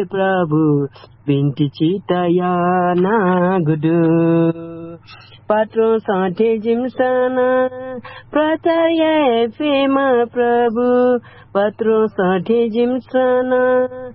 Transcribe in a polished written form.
प्रभु बिन्ती चितया नागुडु पात्रो साठे जिमसाना प्रतये फेमा प्रभु पात्रो साठे जिमसाना